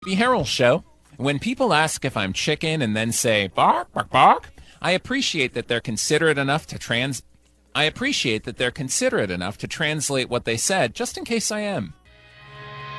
The Harold Show. When people ask if I'm chicken and then say bark, bark, bark, I appreciate that they're considerate enough to translate what they said, just in case I am.